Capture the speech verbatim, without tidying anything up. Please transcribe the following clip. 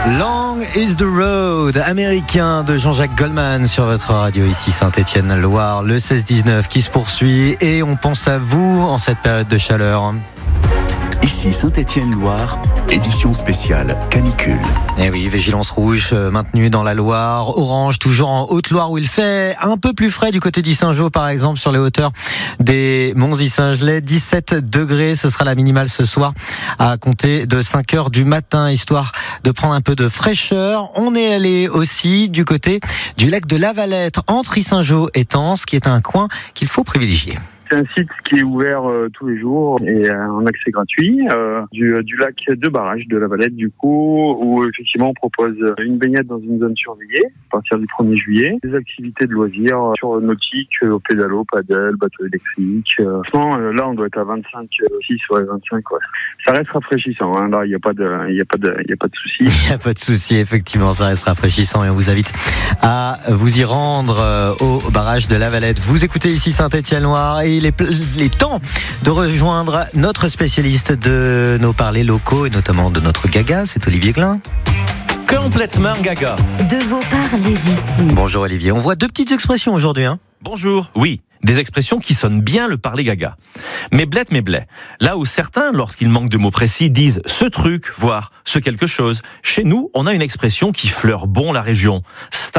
Long is the road, américain de Jean-Jacques Goldman sur votre radio ici Saint-Étienne-Loire, le seize dix-neuf qui se poursuit et on pense à vous en cette période de chaleur. Ici Saint-Étienne-Loire, édition spéciale canicule. Eh oui, vigilance rouge euh, maintenue dans la Loire, orange toujours en Haute-Loire où il fait un peu plus frais du côté d'Issingeaux par exemple sur les hauteurs des monts Issingelais, dix-sept degrés, ce sera la minimale ce soir à compter de cinq heures du matin, histoire de prendre un peu de fraîcheur. On est allé aussi du côté du lac de la Valette entre Issingeaux et Tence, qui est un coin qu'il faut privilégier. C'est un site qui est ouvert euh, tous les jours et euh, en accès gratuit euh, du, du lac de barrage de la Valette du coup, où effectivement on propose une baignade dans une zone surveillée à partir du premier juillet, des activités de loisirs euh, sur nautique, euh, au pédalo, paddle, bateau électrique. Euh, franchement, euh, là on doit être à vingt-cinq, six ouais, vingt-cinq ouais. Ça reste rafraîchissant, hein, là il n'y a pas de, il y a pas de, il y a pas de souci. Il n'y a pas de souci, effectivement, ça reste rafraîchissant et on vous invite à vous y rendre euh, au barrage de la Valette. Vous écoutez ici Saint-Étienne-Loire et il est, il est temps de rejoindre notre spécialiste de nos parlers locaux et notamment de notre gaga, c'est Olivier Glin. Complètement gaga. De vos parlers d'ici. Bonjour Olivier, on voit deux petites expressions aujourd'hui, hein. Bonjour. Oui, des expressions qui sonnent bien le parler gaga. Mais blette, mais blé. Là où certains, lorsqu'ils manquent de mots précis, disent ce truc, voire ce quelque chose, chez nous, on a une expression qui fleure bon la région.